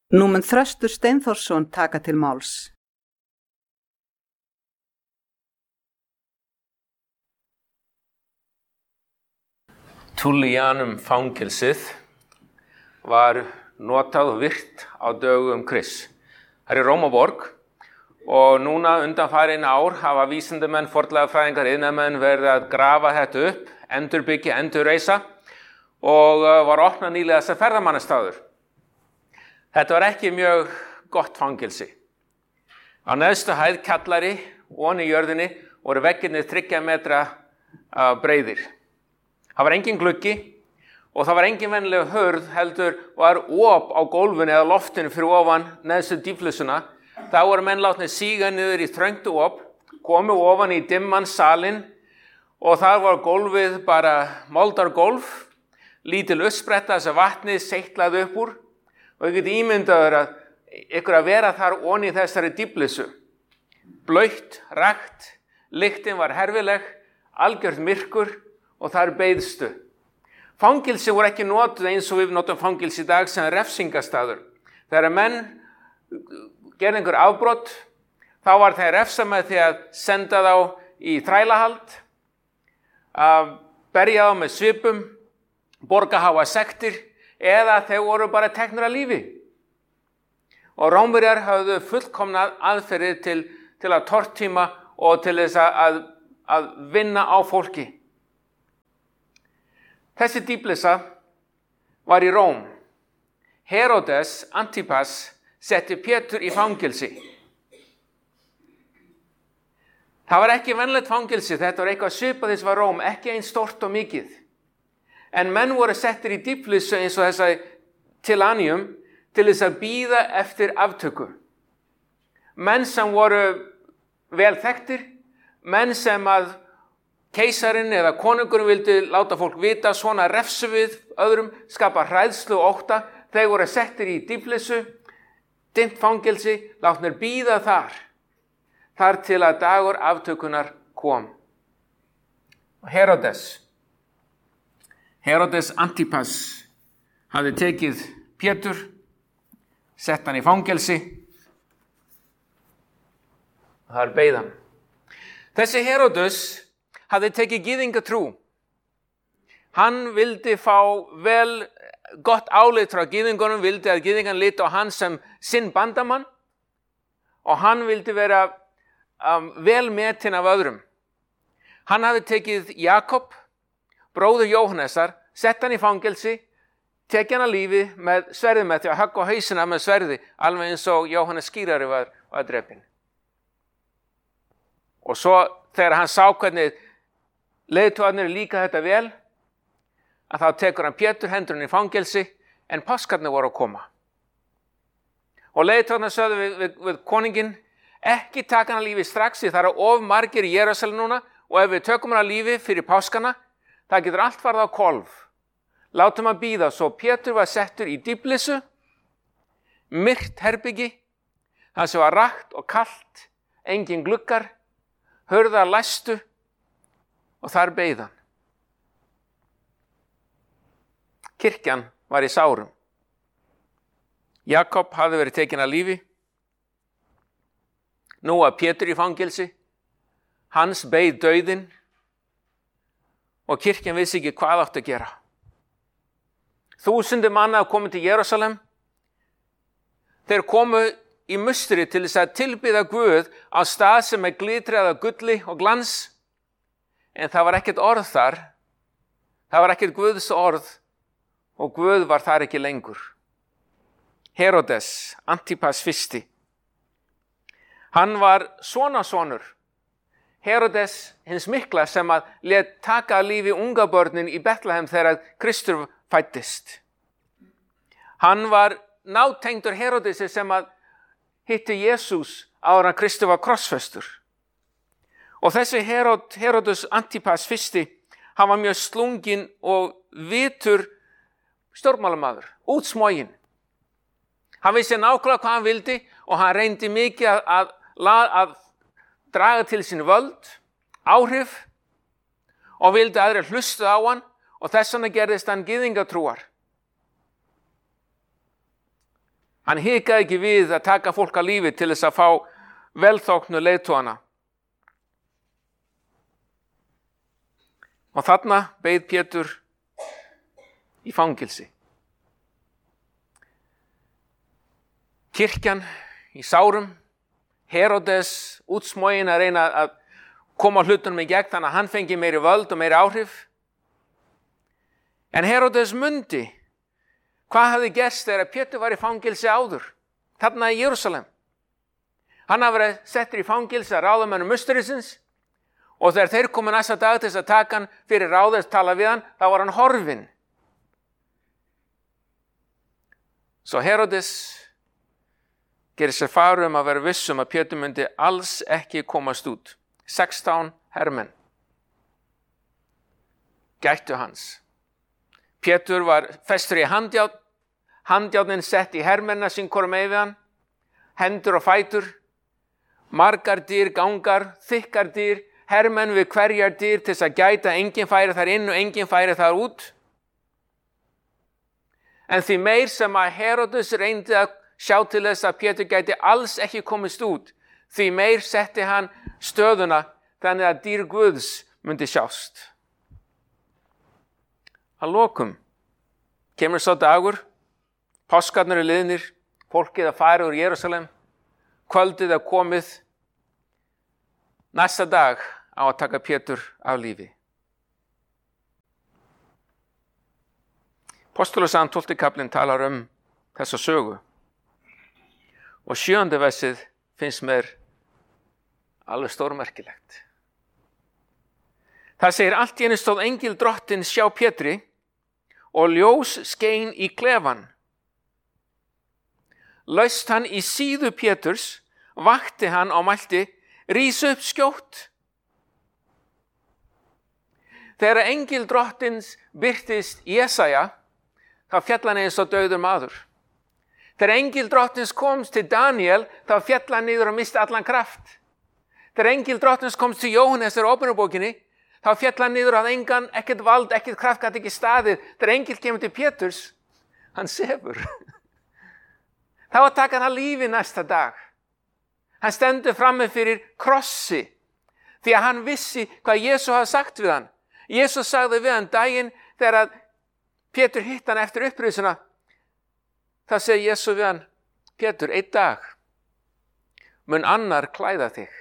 Nú mun Þröstur Steinþórsson taka til máls. Tullianum fangelsið var notað og virt á dögum Krists. Það Rómaborg og núna undanfarin ár hafa vísindamenn, fornleifafræðingar, iðnaðarmenn verið að grafa þetta upp, endurbyggja, endurreisa og var opnað nýlega sem ferðamannastaður. Þetta var ekki mjög gott fangelsi. Á neðstu hæð kjallari ofan í jörðinni voru veggirnir 3 metra breiðir. Það var engin gluggi og það var engin venjuleg hurð, heldur var op á gólfinu eða loftinu fyrir ofan neðstu dýflissuna. Þá voru menn látnir síga niður í þröngt op, komu ofan í dimman salinn og þar var gólfið bara moldargólf, lítil uppspretta þess að vatnið seytlaði upp úr og ég get ímyndaður að ykkur að vera þar ofan í þessari dýflissu. Blautt, rakt, lyktin var herfileg, algjört myrkur og þar beiðstu. Fangelsi voru ekki notuð eins og við notum fangelsi í dag sem refsingastaður. Þegar menn gerði einhver afbrot, þá var þeir refsa með því að senda þá í þrælahald, berja þá með svipum, borga háa sektir eða þeir voru bara teknir af lífi. Og Rómverjar höfðu fullkomna aðferðir til að tortíma og til þess að vinna á fólki. Þessi dýflissa var í Róm. Herodes Antipas setti Pétur í fangelsi. Það var ekki venjulegt fangelsi, þetta var eitthvað svipað þess var Róm, ekki eins stórt og mikið. En menn voru settir í dýflissu eins og þessa Tilanium til þess að bíða eftir aftöku. Menn sem voru vel þekktir, menn sem að keisarinn eða konungurinn vildi láta fólk vita svona refsu við öðrum, skapa hræðslu og ótta. Þeir voru settir í dýflissu, dimmt fangelsi, látnir bíða þar til að dagur aftökunar kom. Herodes Antipas hafði tekið Pétur, sett hann í fangelsi og þar beið hann. Þessi Herodes hafði tekið gyðingatrú. Hann vildi fá vel gott álit frá gyðingunum, vildi að gyðingan litu á hann sem sinn bandamann og hann vildi vera vel metinn af öðrum. Hann hafði tekið Jakob, bróður Jóhannesar, sett hann í fangelsi, tekið hann að lífi með sverði með því að höggva á hausina með sverði, alveg eins og Jóhannes skírari var drepinn. Og svo þegar hann sá hvernig leiðtogarnir líka þetta vel, að þá tekur hann Pétur, hendur hann í fangelsi, en páskarnir voru að koma. Og leiðtogarnir sögðu við konunginn, ekki taka hann að lífi strax, því það eru of margir í Jerúsalem núna, og ef við tökum hann að lífi fyrir páskana, það getur allt farið á hvolf. Látum hann bíða, svo Pétur var settur í dýflissu, myrkt herbyggi, það sem var rakt og kalt, engin gluggar, hurðar læstu og þar beið hann. Kirkjan var í sárum. Jakob hafði verið tekinn af lífi. Nú var Pétur í fangelsi. Hans beið dauðinn og kirkjan vissi ekki hvað átti að gera. Þúsundir manna komu til Jerúsalem. Þeir komu í mustri til þess að tilbiðja Guð á stað sem glitraði af gulli og glans. En það var ekkert orð þar. Það var ekkert Guðs orð og Guð var þar ekki lengur. Herodes Antipas fyrsti. Hann var sonur Herodes hins mikla sem að lét taka af lífi unga börnin í Betlehem þegar Kristur fæddist. Hann var nátengdur Herodesi sem að hitti Jesús áður en Kristur var krossfestur. Og þessi Herodes Antipas fyrsti, hann var mjög slunginn og vitur stjórnmálamaður, útsmoginn. Hann vissi nákvæmlega hvað hann vildi og hann reyndi mikið að draga til sín völd, áhrif og vildi aðrir hlusta á hann og þess vegna gerðist hann gyðingatrúar. Hann hikaði ekki við að taka fólk af lífi til þess að fá velþóknu leiðtogana. Og þarna beið Pétur í fangilsi. Kirkjan í sárum, Herodes útsmoginn að reyna að koma hlutunum í gegn þannig að hann fengi meiri völd og meiri áhrif. En Herodes mundi hvað hafði gerst þegar Pétur var í fangilsi áður, þarna í Jerúsalem. Hann hafði verið settur í fangilsi að ráðamönnum musterisins og þegar þeir komu næsta dag til þess að taka hann fyrir ráðið að tala við hann, þá var hann horfinn. Svo Herodes gerir sér far að vera viss að Pétur myndi alls ekki komast út. 16 hermenn gættu hans. Pétur var festur í handjárn, handjárnin sett í hermennina sem komu með við hann, hendur og fætur, margar dyr gangar, þykkar dyr, hermenn við hverjar dyr til þess að gæta enginn færi þar inn og enginn færi þar út. En því meir sem að Herodes reyndi að sjá til þess að Pétur gæti alls ekki komist út, því meir setti hann stöðuna þannig að dýr Guðs myndi sjást. Að lokum kemur svo dagur, páskarnir liðnir, fólkið að fara úr Jerúsalem, kvöldið að komið, næsta dag á að taka Pétur af lífi. Postulasagan 12. kaflinn talar þessa sögu og 7. versið finnst mér alveg stórmerkilegt. Það segir allt í einu stóð engil drottins hjá Pétri og ljós skein í klefan. Laust hann í síðu Péturs, vakti hann og mælti, rís upp skjótt. Þegar engil drottins birtist Jesaja, þá féll hann eins og dauður maður. Þegar engil drottins komst til Daniel, þá féll hann niður og misti allan kraft. Þegar engil drottins komst til Jóhannes í ópenubókinni, þá féll hann niður að engan, ekkert vald, ekkert kraft gat ekki staðið. Þegar engil kemur til Péturs, hann sefur. Þá að taka hann að lífi næsta dag. Hann stendur frammi fyrir krossi, því að hann vissi hvað Jesús hafði sagt við hann. Jesús sagði við hann daginn þegar að Pétur hitt hann eftir upprisuna. Það segi Jesús við hann, Pétur, einn dag mun annar klæða þig.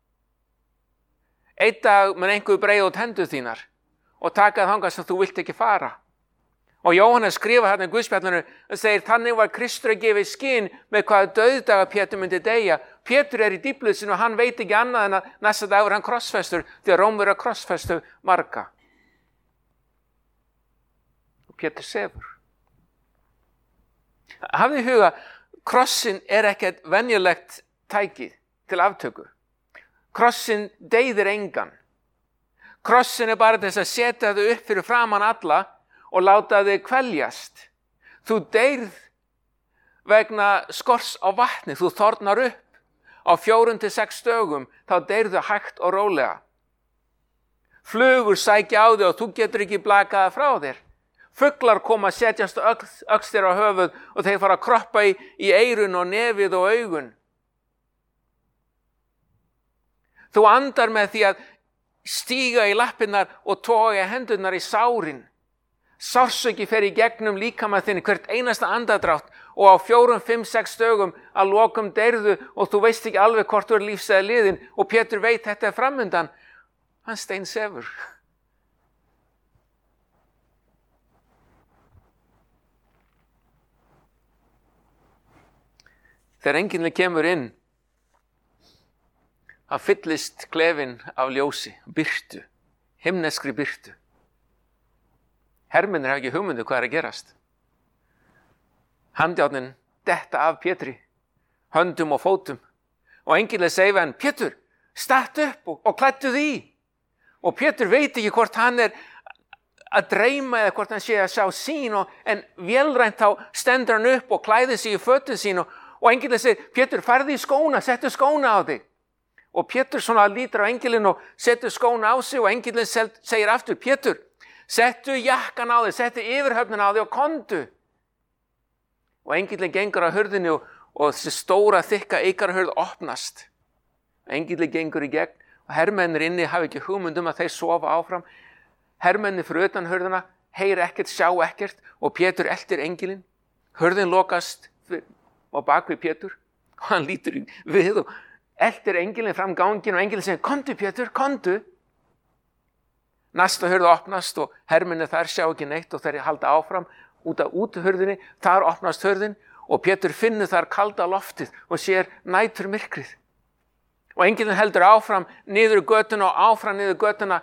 Einn dag mun einhver breiða út hendur þínar og taka þangað sem þú vilt ekki fara. Og Jóhannes skrifa hérna í Guðspjallinu og segir, þannig var Kristur að gefa í skyn með hvaða dauðdaga Pétur myndi deyja. Pétur í dýflissinu og hann veit ekki annað en að næsta dagur hann krossfestur, því að Rómverjar krossfestu marga. Pétur sefur. Hafðu í huga, krossin ekkert venjulegt tæki til aftöku. Krossin deyðir engan. Krossin bara til þess að setja þau upp fyrir framan alla og láta þau kveljast. Þú deyrð vegna skors á vatni, þú þornar upp. Á 4 til 6 dögum, þá deyrðu hægt og rólega. Flugur sækja á þig og þú getur ekki blakað frá þér. Fuglar koma að setjast öxtir á höfuð og þeir fara að kroppa í eyrun og nefið og augun. Þú andar með því að stíga í lappirnar og toga hendurnar í sárin. Sársauki fer í gegnum líkama þinn hvert einasta andardrátt og á 4, 5, 6 dögum að lokum deyrðu og þú veist ekki alveg hvort þú lífs eða liðin og Pétur veit þetta framundan. Hann steinsefur. Þegar engillinn kemur inn, það fyllist klefinn af ljósi, birtu, himneskri birtu. Hermennir hafa ekki hugmyndu hvað að gerast. Handjárnin detta af Pétri, höndum og fótum. Og engillinn segir við hann, Pétur, stattu upp og klæddu því. Og Pétur veit ekki hvort hann að dreyma eða hvort hann sé að sjá sín. En vélrænt þá stendur hann upp og klæðir sig í fötin sín og engillinn segir, Pétur, farðu í skóna, settu skóna á þig. Og Pétur svona lítur á engillinn og setur skóna á sig og engillinn segir aftur, Pétur, settu jakkan á þig, settu yfirhöfnin á þig og komdu. Og og engillinn gengur á hurðinni og þessi stóra þykka eikarhurð opnast. Engillinn gengur í gegn og hermennir inni hafa ekki hugmynd að þeir sofa áfram. Hermennir fyrir utan hurðina heyra ekkert, sjá ekkert og Pétur eltir engillinn. Hurðin lokast á bak við Pétur og hann lítur við og eltir engillinn fram ganginn og engillinn segir, komdu Pétur, komdu. Næsta hurð opnast og hermennir þar sjá ekki neitt og þeir halda áfram út af úthurðinni. Þar opnast hurðin og Pétur finnur þar kalda loftið og sér næturmyrkrið. Og engillinn heldur áfram niður götuna og áfram niður götuna.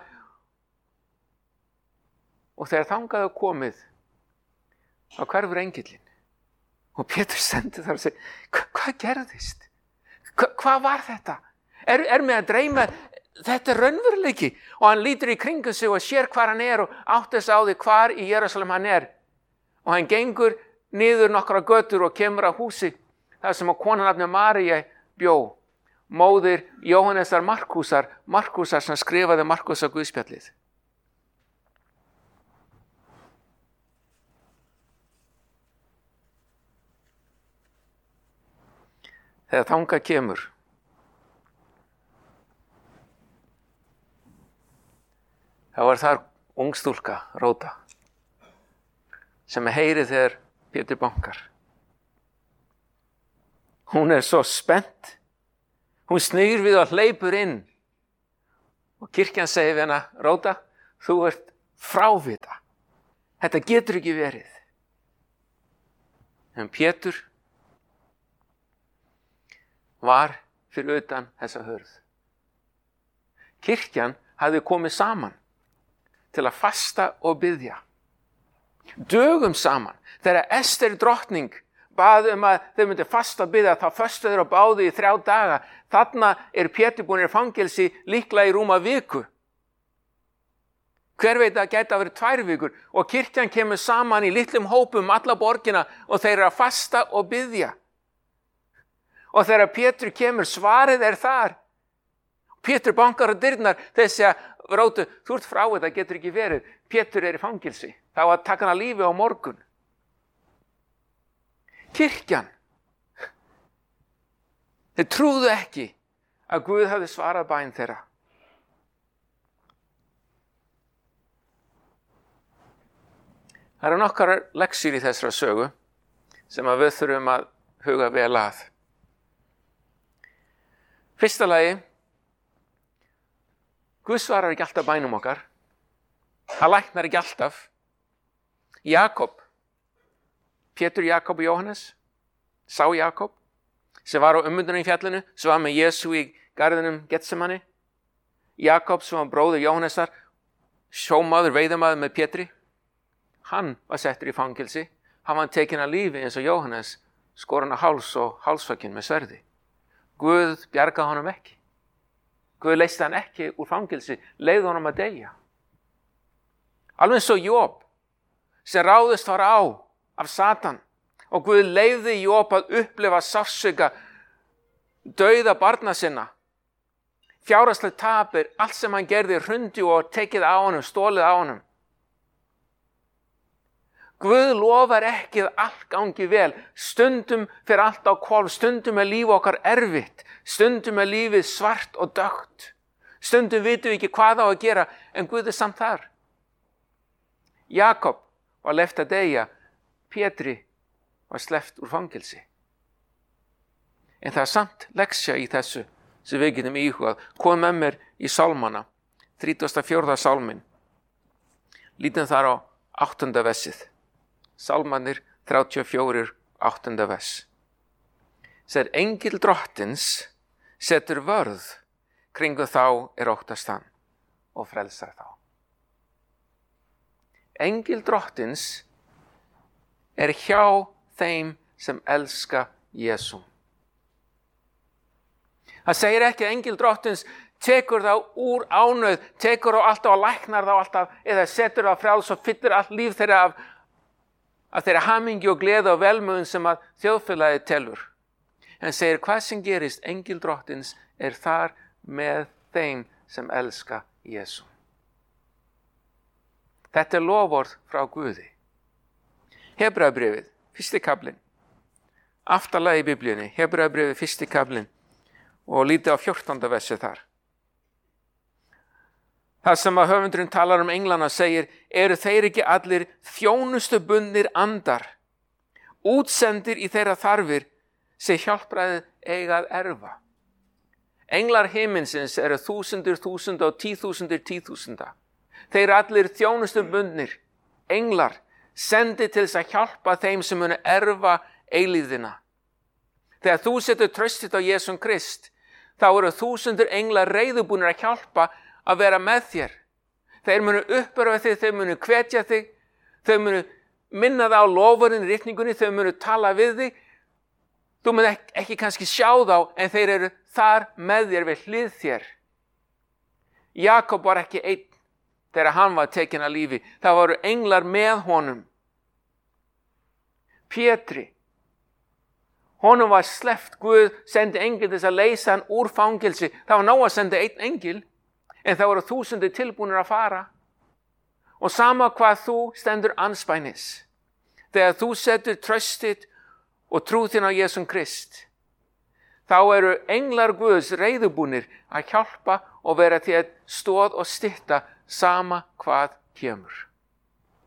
Og þegar þangað er komið, þá hverfur engillinn. Og Pétur stendur þar og segir, hvað gerðist? Hvað var þetta? Er mig að dreyma? Þetta er raunveruleiki. Og hann lítur í kringum sig og sér hvar hann er og áttar sig á því hvar í Jerúsalem hann er. Og hann gengur niður nokkra götur og kemur að húsi, þar sem að konan nafni María bjó. Móðir Jóhannesar Markúsar sem skrifaði Markúsar Guðspjallið. Þegar þangað kemur, þá var þar ung stúlka, Róta, sem heyri þegar Pétur bankar. Hún er svo spennt, hún snýr við og hleypur inn og kirkjan segir við hana, Róta, þú ert frávita, þetta getur ekki verið. En Pétur var fyrir utan þessa hurð. Kirkjan hafði komið saman til að fasta og biðja. Dögum saman, þegar Ester drottning bað að þau myndi fasta og biðja, þá föstuðu þeir og báðu í 3 daga. Þarna er Pétur búinn í fangelsi líklega í rúma viku. Hver veit að gæti að vera 2 vikur og kirkjan kemur saman í litlum hópum alla borgina og þeir eru að fasta og biðja. Og þegar Pétur kemur, svarið er þar. Pétur bankar á dyrnar, þeir segja, Rótu, þú ert frá þetta, getur ekki verið. Pétur er í fangelsi, þá að taka hann að lífi á morgun. Kirkjan. Þeir trúðu ekki að Guð hafði svarað bæn þeirra. Það eru nokkrar leksíur í þessara sögu sem að við þurfum að huga vel að. Fyrsta lagi, Guð svarar ekki alltaf bænum okkar. Hann læknar ekki alltaf. Jakob, Pétur, Jakob og Jóhannes, sá Jakob, sem var á ummyndunum í fjallinu, sem var með Jesú í garðinum Getsemani. Jakob, sem var bróðir Jóhannesar, sjómaður, veiðamaður með Pétri. Hann var settur í fangelsi. Hann var tekinn af lífi eins og Jóhannes, skorinn á háls og hálsfökin með sverði. Guð bjargaði honum ekki. Guð leysti hann ekki úr fangelsi, leyfði honum að deyja. Alveg eins og Job, sem ráðist var á af Satan og Guð leyfði Job að upplifa sársauka dauða barna sinna. Fjárhagslegt tapir, allt sem hann gerði hrundi og tekið á honum, stólið á honum. Guð lofar ekki að allt gangi vel. Stundum fer allt á hvolf, stundum er líf okkar erfitt, stundum er lífið svart og dökkt. Stundum vitum við ekki hvað á að gera, en Guð er samt þar. Jakob var leyft að deyja, Pétri var sleppt úr fangelsi. En það er samt leksja í þessu sem við getum íhugað. Kom með mér í sálmana, 34. sálmin. Lítum þar á 8. versið. Sálmanir 34, 8. vers. Sér engil drottins setur vörð kringu þá er óttast hann og frelsar þá. Engil drottins er hjá þeim sem elska Jesú. Það segir ekki að engil drottins tekur þá úr ánauð, tekur þá alltaf og læknar þá alltaf eða setur þá frjáls og fyllir allt líf þeirra af þeirra hamingju og gleði og velmögun sem að þjóðfélagið telur. En segir hvað sem gerist, engil drottins er þar með þeim sem elska Jesú. Þetta er loforð frá Guði. Hebreabréfið, 1. kaflinn, aftarlega í Biblíunni, Hebreabréfið 1. kaflinn og lítið á 14. versi þar. Það sem að höfundurinn talar englana segir, eru þeir ekki allir þjónustubundnir andar, útsendir í þeirra þarfir sem hjálpræðið eiga að erfa. Englar himinsins eru þúsundir og 10.000 10.000. Þeir eru allir þjónustubundnir, englar, sendi til þess að hjálpa þeim sem munu erfa eilífðina. Þegar þú setur traustið á Jesum Krist, þá eru þúsundir englar reiðubúnir að hjálpa að vera með þér. Þeir munu uppörfa þig, þeir munu hvetja þig, þeir munu minna það á lofurinn í ritningunni, þeir munu tala við þig. Þú mun ekki kannski sjá þá, en þeir eru þar með þér við hlið þér. Jakob var ekki einn þegar hann var tekinn af lífi. Það voru englar með honum. Pétri, honum var sleppt, Guð sendi engil til þess að leysa hann úr fangelsi. Það var nóg að senda einn engil, en það voru þúsundir tilbúnir að fara. Og sama hvað þú stendur andspænis, þegar þú setur traustið og trúð þín á Jesum Krist, þá eru englar Guðs reiðubúnir að hjálpa og vera þér stoð og stytta sama hvað kemur.